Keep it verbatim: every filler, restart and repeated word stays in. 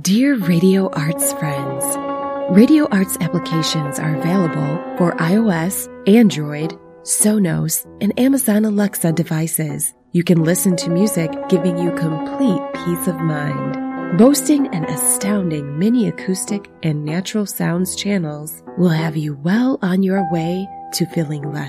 Dear Radio Arts friends, Radio Arts applications are available for iOS, Android, Sonos, and Amazon Alexa devices. You can listen to music giving you complete peace of mind. Boasting an astounding mini acoustic and natural sounds channels will have you well on your way to feeling less